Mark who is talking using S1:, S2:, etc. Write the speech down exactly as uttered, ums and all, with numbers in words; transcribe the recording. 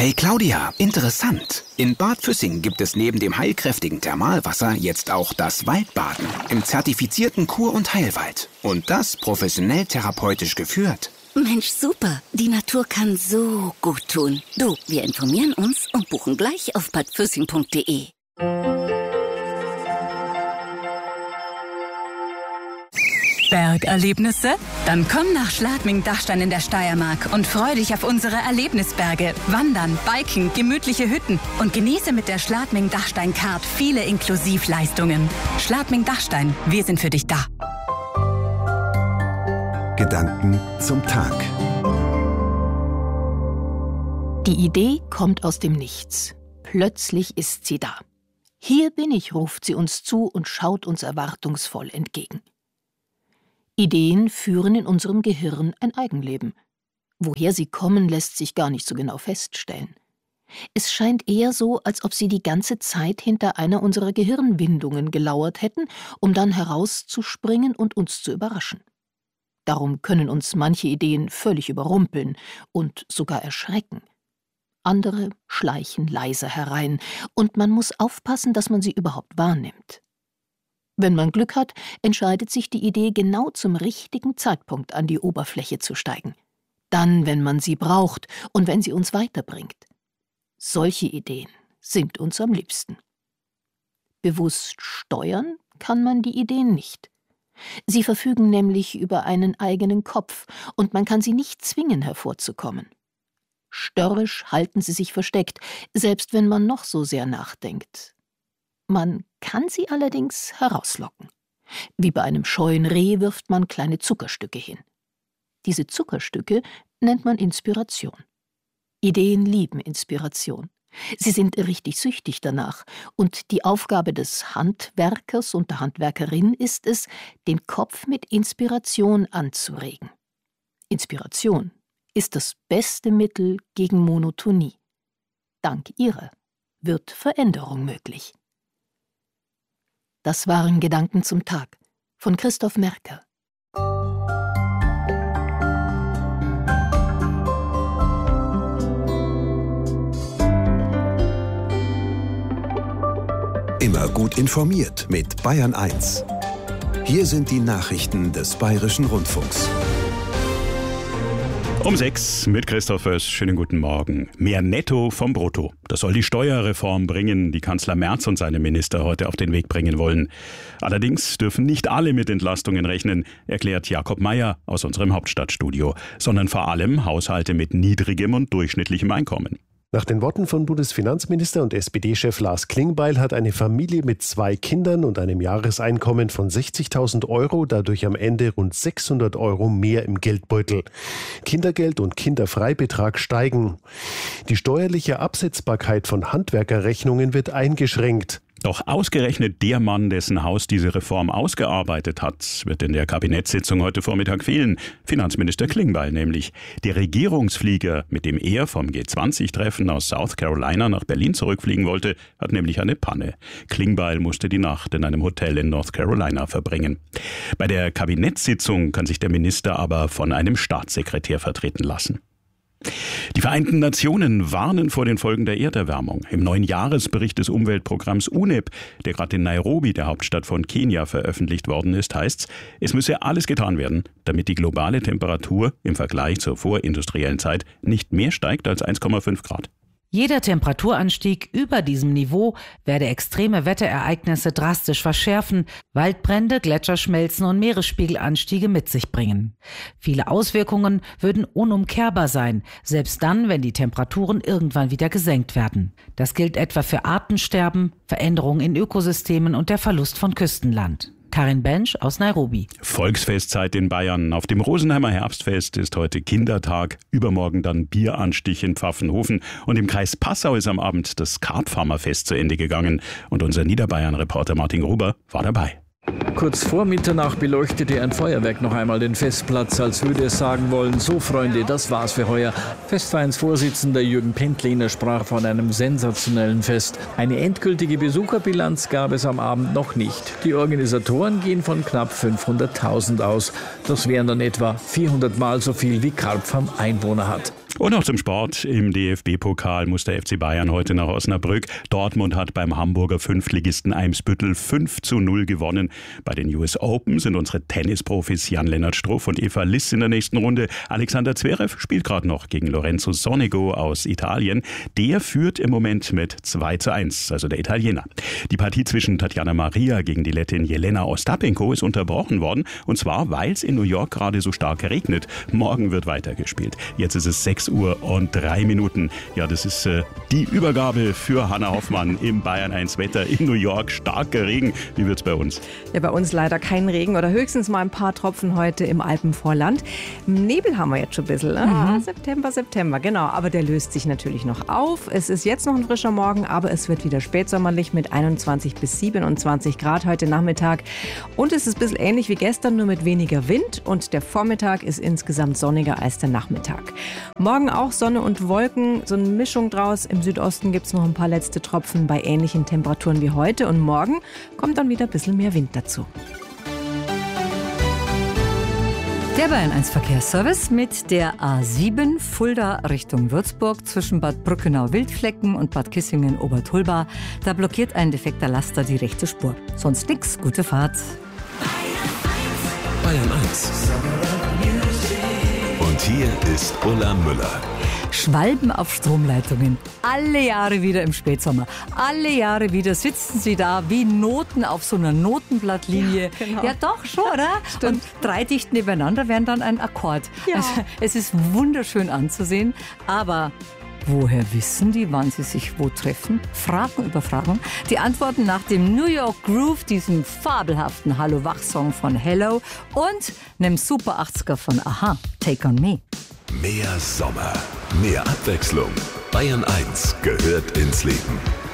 S1: Hey Claudia, interessant. In Bad Füssing gibt es neben dem heilkräftigen Thermalwasser jetzt auch das Waldbaden im zertifizierten Kur- und Heilwald. Und das professionell therapeutisch geführt.
S2: Mensch, super. Die Natur kann so gut tun. Du, wir informieren uns und buchen gleich auf bad füssing punkt de.
S3: Bergerlebnisse? Dann komm nach Schladming-Dachstein in der Steiermark und freu dich auf unsere Erlebnisberge. Wandern, Biken, gemütliche Hütten und genieße mit der Schladming-Dachstein-Card viele Inklusivleistungen. Schladming-Dachstein, wir sind für dich da.
S4: Gedanken zum Tag.
S5: Die Idee kommt aus dem Nichts. Plötzlich ist sie da. Hier bin ich, ruft sie uns zu und schaut uns erwartungsvoll entgegen. Ideen führen in unserem Gehirn ein Eigenleben. Woher sie kommen, lässt sich gar nicht so genau feststellen. Es scheint eher so, als ob sie die ganze Zeit hinter einer unserer Gehirnwindungen gelauert hätten, um dann herauszuspringen und uns zu überraschen. Darum können uns manche Ideen völlig überrumpeln und sogar erschrecken. Andere schleichen leise herein, und man muss aufpassen, dass man sie überhaupt wahrnimmt. Wenn man Glück hat, entscheidet sich die Idee genau zum richtigen Zeitpunkt an die Oberfläche zu steigen. Dann, wenn man sie braucht und wenn sie uns weiterbringt. Solche Ideen sind uns am liebsten. Bewusst steuern kann man die Ideen nicht. Sie verfügen nämlich über einen eigenen Kopf und man kann sie nicht zwingen, hervorzukommen. Störrisch halten sie sich versteckt, selbst wenn man noch so sehr nachdenkt. Man kann sie allerdings herauslocken. Wie bei einem scheuen Reh wirft man kleine Zuckerstücke hin. Diese Zuckerstücke nennt man Inspiration. Ideen lieben Inspiration. Sie sind richtig süchtig danach, und die Aufgabe des Handwerkers und der Handwerkerin ist es, den Kopf mit Inspiration anzuregen. Inspiration ist das beste Mittel gegen Monotonie. Dank ihrer wird Veränderung möglich. Das waren Gedanken zum Tag von Christoph Merker.
S4: Immer gut informiert mit Bayern eins. Hier sind die Nachrichten des Bayerischen Rundfunks.
S6: Um sechs mit Christoph Oess. Schönen guten Morgen. Mehr Netto vom Brutto. Das soll die Steuerreform bringen, die Kanzler Merz und seine Minister heute auf den Weg bringen wollen. Allerdings dürfen nicht alle mit Entlastungen rechnen, erklärt Jakob Mayer aus unserem Hauptstadtstudio, sondern vor allem Haushalte mit niedrigem und durchschnittlichem Einkommen.
S7: Nach den Worten von Bundesfinanzminister und S P D-Chef Lars Klingbeil hat eine Familie mit zwei Kindern und einem Jahreseinkommen von sechzigtausend Euro dadurch am Ende rund sechshundert Euro mehr im Geldbeutel. Kindergeld und Kinderfreibetrag steigen. Die steuerliche Absetzbarkeit von Handwerkerrechnungen wird eingeschränkt.
S6: Doch ausgerechnet der Mann, dessen Haus diese Reform ausgearbeitet hat, wird in der Kabinettssitzung heute Vormittag fehlen. Finanzminister Klingbeil nämlich. Der Regierungsflieger, mit dem er vom G zwanzig Treffen aus South Carolina nach Berlin zurückfliegen wollte, hat nämlich eine Panne. Klingbeil musste die Nacht in einem Hotel in North Carolina verbringen. Bei der Kabinettssitzung kann sich der Minister aber von einem Staatssekretär vertreten lassen. Die Vereinten Nationen warnen vor den Folgen der Erderwärmung. Im neuen Jahresbericht des Umweltprogramms U N E P, der gerade in Nairobi, der Hauptstadt von Kenia, veröffentlicht worden ist, heißt es, es müsse alles getan werden, damit die globale Temperatur im Vergleich zur vorindustriellen Zeit nicht mehr steigt als eins Komma fünf Grad.
S8: Jeder Temperaturanstieg über diesem Niveau werde extreme Wetterereignisse drastisch verschärfen, Waldbrände, Gletscherschmelzen und Meeresspiegelanstiege mit sich bringen. Viele Auswirkungen würden unumkehrbar sein, selbst dann, wenn die Temperaturen irgendwann wieder gesenkt werden. Das gilt etwa für Artensterben, Veränderungen in Ökosystemen und der Verlust von Küstenland. Karin Bensch aus Nairobi.
S6: Volksfestzeit in Bayern. Auf dem Rosenheimer Herbstfest ist heute Kindertag, übermorgen dann Bieranstich in Pfaffenhofen und im Kreis Passau ist am Abend das Karpfarmerfest zu Ende gegangen und unser Niederbayern-Reporter Martin Gruber war dabei.
S9: Kurz vor Mitternacht beleuchtete ein Feuerwerk noch einmal den Festplatz, als würde es sagen wollen, so Freunde, das war's für heuer. Festvereinsvorsitzender Jürgen Pentlehner sprach von einem sensationellen Fest. Eine endgültige Besucherbilanz gab es am Abend noch nicht. Die Organisatoren gehen von knapp fünfhunderttausend aus. Das wären dann etwa vierhundert Mal so viel, wie Karpfam Einwohner hat.
S6: Und noch zum Sport. Im D F B-Pokal muss der F C Bayern heute nach Osnabrück. Dortmund hat beim Hamburger Fünftligisten Eimsbüttel fünf zu null gewonnen. Bei den U S Open sind unsere Tennisprofis Jan-Lennart Struff und Eva Liss in der nächsten Runde. Alexander Zverev spielt gerade noch gegen Lorenzo Sonego aus Italien. Der führt im Moment mit zwei zu eins, also der Italiener. Die Partie zwischen Tatjana Maria gegen die Lettin Jelena Ostapenko ist unterbrochen worden. Und zwar, weil es in New York gerade so stark regnet. Morgen wird weitergespielt. Jetzt ist es sechs Uhr und drei Minuten. Ja, das ist äh, die Übergabe für Hanna Hoffmann im Bayern eins Wetter in New York. Starker Regen. Wie wird's bei uns?
S10: Ja, bei uns leider kein Regen oder höchstens mal ein paar Tropfen heute im Alpenvorland. Nebel haben wir jetzt schon ein bisschen. Ah, mhm. September, September, genau. Aber der löst sich natürlich noch auf. Es ist jetzt noch ein frischer Morgen, aber es wird wieder spätsommerlich mit einundzwanzig bis siebenundzwanzig Grad heute Nachmittag. Und es ist ein bisschen ähnlich wie gestern, nur mit weniger Wind. Und der Vormittag ist insgesamt sonniger als der Nachmittag. Morgen auch Sonne und Wolken, so eine Mischung draus. Im Südosten gibt es noch ein paar letzte Tropfen bei ähnlichen Temperaturen wie heute. Und morgen kommt dann wieder ein bisschen mehr Wind dazu.
S11: Der Bayern eins Verkehrsservice mit der A sieben Fulda Richtung Würzburg zwischen Bad Brückenau-Wildflecken und Bad Kissingen-Obertulba. Da blockiert ein defekter Laster die rechte Spur. Sonst nix, gute Fahrt.
S4: Bayern eins. Und hier ist Ulla Müller.
S11: Schwalben auf Stromleitungen. Alle Jahre wieder im Spätsommer. Alle Jahre wieder sitzen sie da wie Noten auf so einer Notenblattlinie. Ja, genau. Ja doch schon, oder? Stimmt. Und drei dicht nebeneinander wären dann ein Akkord. Ja. Also, es ist wunderschön anzusehen, aber woher wissen die, wann sie sich wo treffen? Fragen über Fragen. Die Antworten nach dem New York Groove, diesem fabelhaften Hallo-Wach-Song von Hello und einem Super achtziger von Aha, Take on Me.
S4: Mehr Sommer, mehr Abwechslung. Bayern eins gehört ins Leben.